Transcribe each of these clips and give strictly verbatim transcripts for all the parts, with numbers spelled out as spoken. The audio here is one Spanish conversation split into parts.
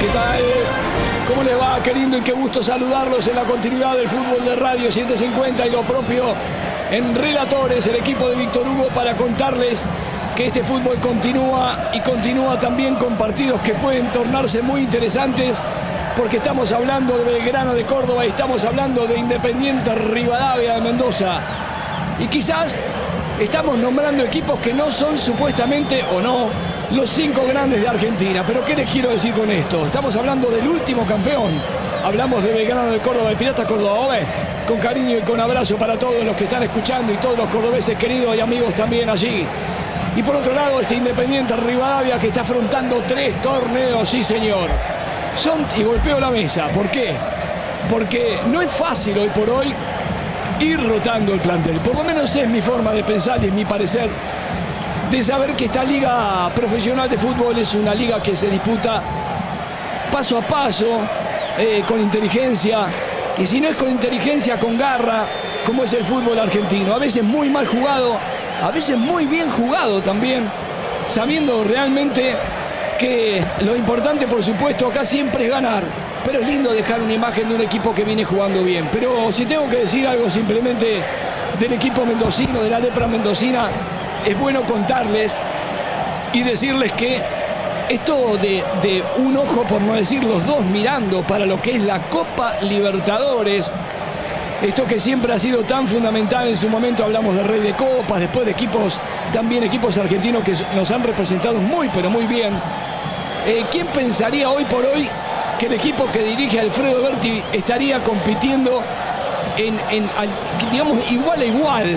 tal? ¿Cómo les va? Qué lindo y qué gusto saludarlos en la continuidad del fútbol de Radio setecientos cincuenta y lo propio en Relatores, el equipo de Víctor Hugo, para contarles que este fútbol continúa y continúa también con partidos que pueden tornarse muy interesantes, porque estamos hablando de Belgrano de Córdoba y estamos hablando de Independiente Rivadavia de Mendoza. Y quizás estamos nombrando equipos que no son supuestamente o no los cinco grandes de Argentina. Pero ¿qué les quiero decir con esto? Estamos hablando del último campeón. Hablamos de Belgrano de Córdoba, de Piratas Córdoba. Con cariño y con abrazo para todos los que están escuchando y todos los cordobeses queridos y amigos también allí. Y por otro lado, este Independiente Rivadavia que está afrontando tres torneos, sí señor. Son, y golpeo la mesa. ¿Por qué? Porque no es fácil hoy por hoy ir rotando el plantel. Por lo menos es mi forma de pensar y es mi parecer de saber que esta liga profesional de fútbol es una liga que se disputa paso a paso, eh, con inteligencia, y si no es con inteligencia, con garra, como es el fútbol argentino. A veces muy mal jugado, a veces muy bien jugado también, sabiendo realmente que lo importante, por supuesto, acá siempre es ganar. Pero es lindo dejar una imagen de un equipo que viene jugando bien. Pero si tengo que decir algo simplemente del equipo mendocino, de la lepra mendocina, es bueno contarles y decirles que esto de, de un ojo, por no decir los dos, mirando para lo que es la Copa Libertadores, esto que siempre ha sido tan fundamental. En su momento hablamos de Rey de Copas, después de equipos, también equipos argentinos que nos han representado muy, pero muy bien. Eh, ¿Quién pensaría hoy por hoy que el equipo que dirige Alfredo Berti estaría compitiendo en, en digamos, igual a igual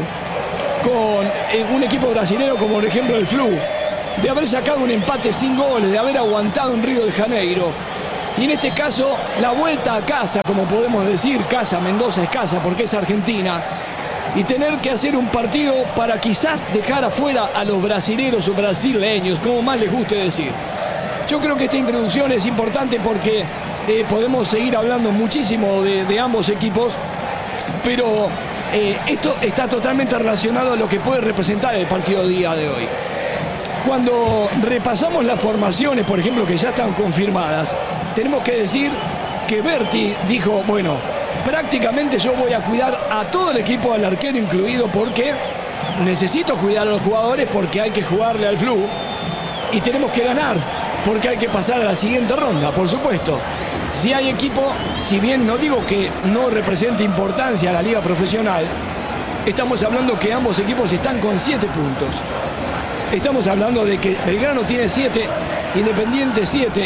con en un equipo brasileño como por ejemplo el Flu, de haber sacado un empate sin goles, de haber aguantado en Río de Janeiro, y en este caso la vuelta a casa, como podemos decir, casa, Mendoza es casa porque es Argentina, y tener que hacer un partido para quizás dejar afuera a los brasileros o brasileños, como más les guste decir. Yo creo que esta introducción es importante porque eh, podemos seguir hablando muchísimo de, de ambos equipos, pero eh, esto está totalmente relacionado a lo que puede representar el partido día de hoy. Cuando repasamos las formaciones, por ejemplo, que ya están confirmadas, tenemos que decir que Berti dijo, bueno, prácticamente yo voy a cuidar a todo el equipo, al arquero incluido, porque necesito cuidar a los jugadores porque hay que jugarle al Flu y tenemos que ganar, porque hay que pasar a la siguiente ronda, por supuesto. Si hay equipo, si bien no digo que no represente importancia a la liga profesional, estamos hablando que ambos equipos están con siete puntos. Estamos hablando de que Belgrano tiene siete, Independiente siete,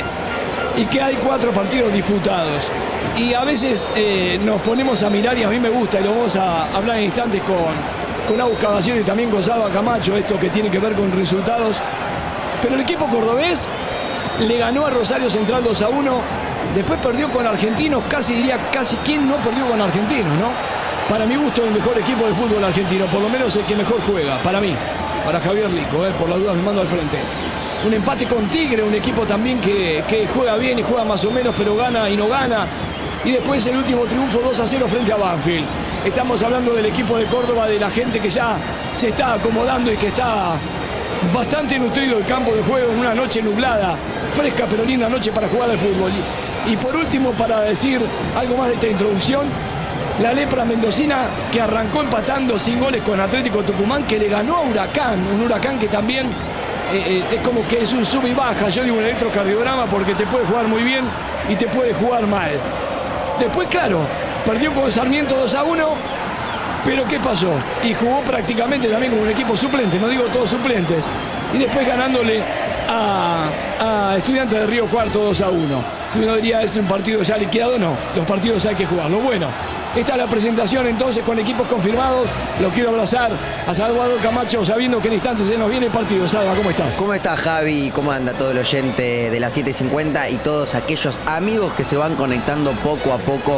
y que hay cuatro partidos disputados. Y a veces eh, nos ponemos a mirar, y a mí me gusta, y lo vamos a hablar en instantes con, con Agus Caballero y también con Salva Camacho, esto que tiene que ver con resultados. Pero el equipo cordobés le ganó a Rosario Central dos a uno, después perdió con Argentinos, casi diría, casi quién no perdió con Argentinos, ¿no? Para mi gusto el mejor equipo del fútbol argentino, por lo menos el que mejor juega, para mí, para Javier Rico, eh, por las dudas me mando al frente. Un empate con Tigre, un equipo también que, que juega bien y juega más o menos, pero gana y no gana. Y después el último triunfo dos a cero frente a Banfield. Estamos hablando del equipo de Córdoba, de la gente que ya se está acomodando y que está bastante nutrido el campo de juego en una noche nublada, fresca pero linda noche para jugar al fútbol. Y, y por último, para decir algo más de esta introducción, la lepra mendocina que arrancó empatando sin goles con Atlético Tucumán, que le ganó a Huracán, un Huracán que también eh, eh, es como que es un sub y baja, yo digo un electrocardiograma porque te puede jugar muy bien y te puede jugar mal. Después, claro, perdió con Sarmiento dos a uno, pero ¿qué pasó? Y jugó prácticamente también como un equipo suplente, no digo todos suplentes, y después ganándole a, a Estudiantes de Río Cuarto dos a uno. Uno diría, ¿es un partido ya liquidado? No, los partidos hay que jugarlos. Bueno, esta es la presentación entonces con equipos confirmados. Lo quiero abrazar a Salvador Camacho, sabiendo que en instantes se nos viene el partido. Salva, ¿cómo estás? ¿Cómo estás, Javi? ¿Cómo anda todo el oyente de las siete cincuenta y todos aquellos amigos que se van conectando poco a poco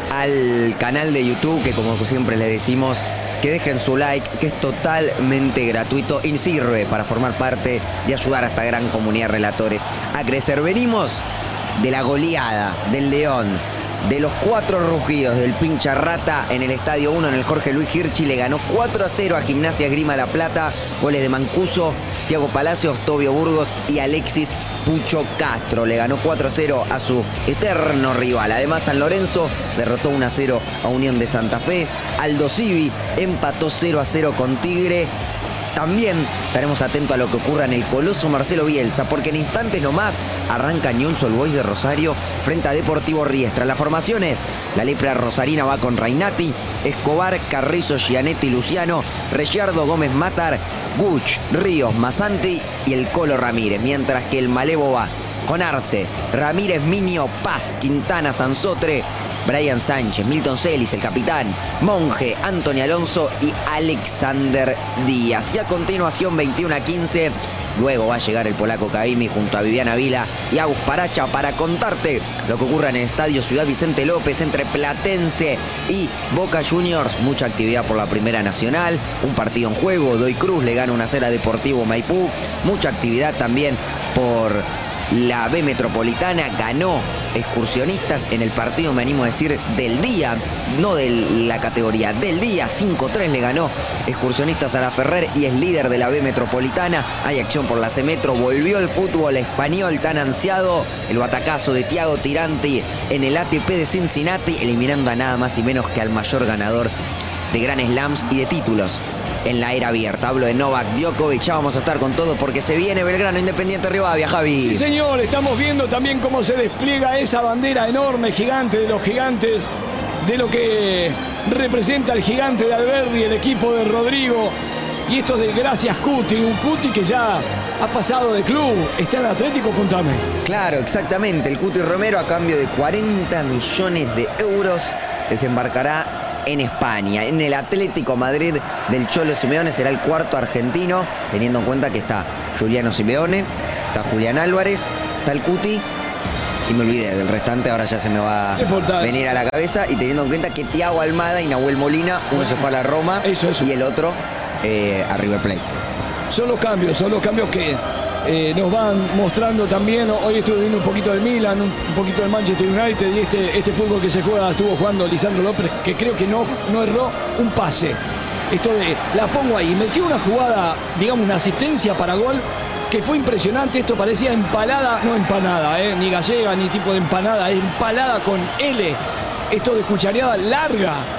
al canal de YouTube, que como siempre les decimos, que dejen su like, que es totalmente gratuito y sirve para formar parte y ayudar a esta gran comunidad de relatores a crecer? Venimos de la goleada del León, de los cuatro rugidos del pincha rata en el Estadio uno, en el Jorge Luis Hirchi. Le ganó cuatro a cero a Gimnasia Esgrima La Plata, goles de Mancuso, Thiago Palacios, Tobio Burgos y Alexis Pucho Castro. Le ganó cuatro a cero a su eterno rival. Además, San Lorenzo derrotó uno a cero a Unión de Santa Fe. Aldo Civi empató cero a cero con Tigre. También estaremos atentos a lo que ocurra en el Coloso Marcelo Bielsa, porque en instantes nomás arranca Newell's Old Boys de Rosario frente a Deportivo Riestra. Las formaciones: la lepra rosarina va con Rainati, Escobar, Carrizo, Gianetti, Luciano, Reyardo, Gómez Matar, Guch, Ríos, Masanti y el Colo Ramírez, mientras que el Malevo va con Arce, Ramírez, Minio, Paz, Quintana, Sansotre, Brian Sánchez, Milton Celis, el capitán, Monje, Antonio Alonso y Alexander Díaz. Y a continuación, veintiuno a quince, luego va a llegar el polaco Kavimi junto a Viviana Vila y Agus Paracha para contarte lo que ocurre en el Estadio Ciudad Vicente López entre Platense y Boca Juniors. Mucha actividad por la Primera Nacional, un partido en juego. Doy Cruz le gana una cero a Deportivo Maipú. Mucha actividad también por la B Metropolitana. Ganó Excursionistas en el partido, me animo a decir, del día, no de la categoría, del día. Cinco tres le ganó Excursionistas a la Ferrer y es líder de la B Metropolitana. Hay acción por la C Metro, volvió el fútbol español tan ansiado. El batacazo de Thiago Tiranti en el A T P de Cincinnati, eliminando a nada más y menos que al mayor ganador de Grand Slams y de títulos en la era abierta. Hablo de Novak Djokovic. Ya vamos a estar con todo porque se viene Belgrano Independiente Rivadavia, Javi. Sí, señor, estamos viendo también cómo se despliega esa bandera enorme, gigante de los gigantes, de lo que representa el gigante de Alberdi, el equipo de Rodrigo. Y esto de Gracias Cuti, un Cuti que ya ha pasado de club. ¿Está en Atlético? Contame. Claro, exactamente. El Cuti Romero, a cambio de cuarenta millones de euros, desembarcará en España, en el Atlético Madrid del Cholo Simeone. Será el cuarto argentino, teniendo en cuenta que está Juliano Simeone, está Julián Álvarez, está el Cuti y me olvidé del restante, ahora ya se me va a venir a la cabeza, y teniendo en cuenta que Thiago Almada y Nahuel Molina, uno se fue a la Roma eso, eso. y el otro eh, a River Plate. Son los cambios, son los cambios que eh, nos van mostrando también. Hoy estuve viendo un poquito del Milan, un poquito del Manchester United, y este, este fútbol que se juega, estuvo jugando Lisandro López, que creo que no, no erró un pase. Esto de, la pongo ahí, metió una jugada, digamos una asistencia para gol, que fue impresionante. Esto parecía empalada, no empanada, eh, ni gallega, ni tipo de empanada, empalada con L. Esto de cuchareada larga.